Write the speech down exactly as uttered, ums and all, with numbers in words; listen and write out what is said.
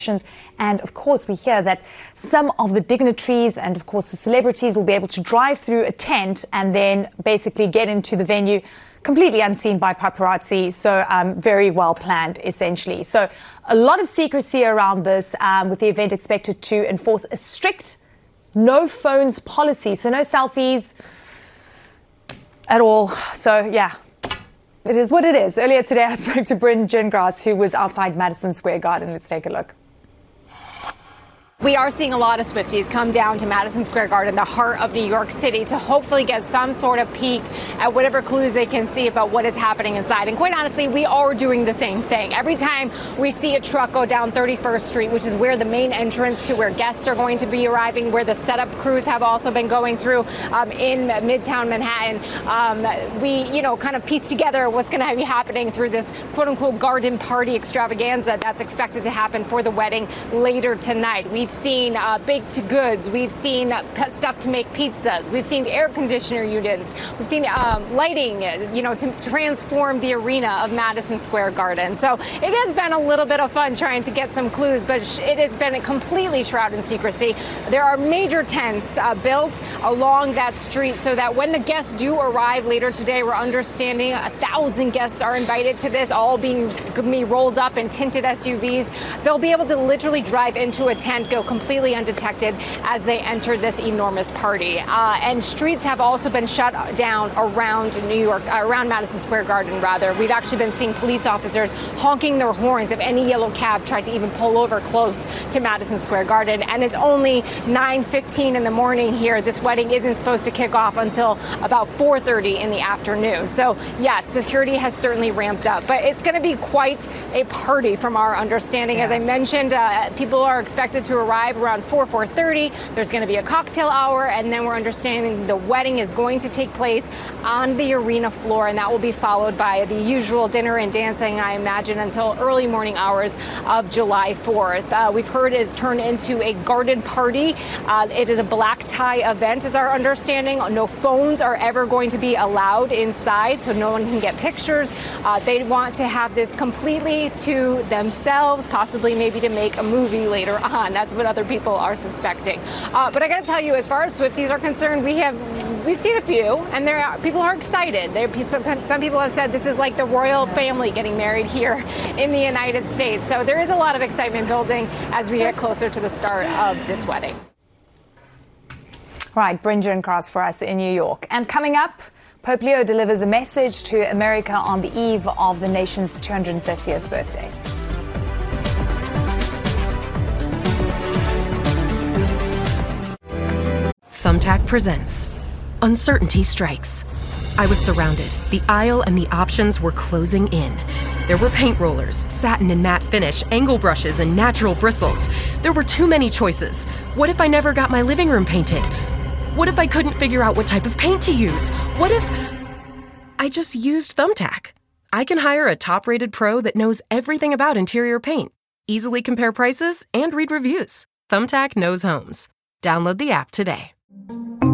And of course, we hear that some of the dignitaries and of course the celebrities will be able to drive through a tent and then basically get into the venue completely unseen by paparazzi. So um, very well planned, essentially. So a lot of secrecy around this, um, with the event expected to enforce a strict no phones policy. So no selfies at all. So yeah. It is what it is. Earlier today, I spoke to Bryn Gingras, who was outside Madison Square Garden. Let's take a look. We are seeing a lot of Swifties come down to Madison Square Garden, the heart of New York City, to hopefully get some sort of peek at whatever clues they can see about what is happening inside. And quite honestly, we are doing the same thing. Every time we see a truck go down thirty-first Street, which is where the main entrance to where guests are going to be arriving, where the setup crews have also been going through um, in Midtown Manhattan, um, we, you know, kind of piece together what's going to be happening through this quote-unquote garden party extravaganza that's expected to happen for the wedding later tonight. We've seen uh, baked goods. We've seen uh, stuff to make pizzas. We've seen air conditioner units. We've seen um, lighting, you know, to transform the arena of Madison Square Garden. So it has been a little bit of fun trying to get some clues, but it has been completely shrouded in secrecy. There are major tents uh, built along that street so that when the guests do arrive later today, we're understanding a thousand guests are invited to this, all being, being rolled up in tinted S U Vs. They'll be able to literally drive into a tent, go completely undetected as they enter this enormous party. Uh, and streets have also been shut down around New York, uh, around Madison Square Garden, rather. We've actually been seeing police officers honking their horns if any yellow cab tried to even pull over close to Madison Square Garden. And it's only nine fifteen in the morning here. This wedding isn't supposed to kick off until about four thirty in the afternoon. So yes, security has certainly ramped up, but it's going to be quite a party from our understanding. Yeah. As I mentioned, uh, people are expected to arrive around four, four thirty. There's going to be a cocktail hour, and then we're understanding the wedding is going to take place on the arena floor, and that will be followed by the usual dinner and dancing, I imagine, until early morning hours of July fourth. Uh, we've heard it is turned into a garden party. Uh, it is a black tie event, is our understanding. No phones are ever going to be allowed inside, so no one can get pictures. Uh, they want to have this completely to themselves, possibly maybe to make a movie later on. That's what other people are suspecting. Uh, but I got to tell you, as far as Swifties are concerned, we have we've seen a few, and there are, people are excited. There, some, some people have said this is like the royal family getting married here in the United States. So there is a lot of excitement building as we get closer to the start of this wedding. Right, Bryn Gingras for us in New York. And coming up, Pope Leo delivers a message to America on the eve of the nation's two hundred fiftieth birthday. Thumbtack presents Uncertainty Strikes. I was surrounded. The aisle and the options were closing in. There were paint rollers, satin and matte finish, angle brushes, and natural bristles. There were too many choices. What if I never got my living room painted? What if I couldn't figure out what type of paint to use? What if I just used Thumbtack? I can hire a top-rated pro that knows everything about interior paint, easily compare prices, and read reviews. Thumbtack knows homes. Download the app today.